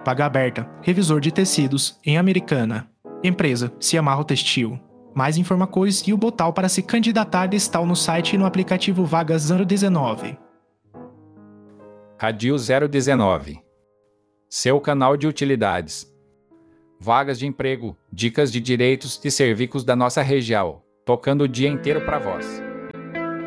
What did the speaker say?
Vaga aberta, revisor de tecidos, em Americana. Empresa, Ciamarro Textil. Mais informações e o botão para se candidatar estão no site e no aplicativo Vagas 019. Radio 019. Seu canal de utilidades. Vagas de emprego, dicas de direitos e serviços da nossa região, tocando o dia inteiro para vós.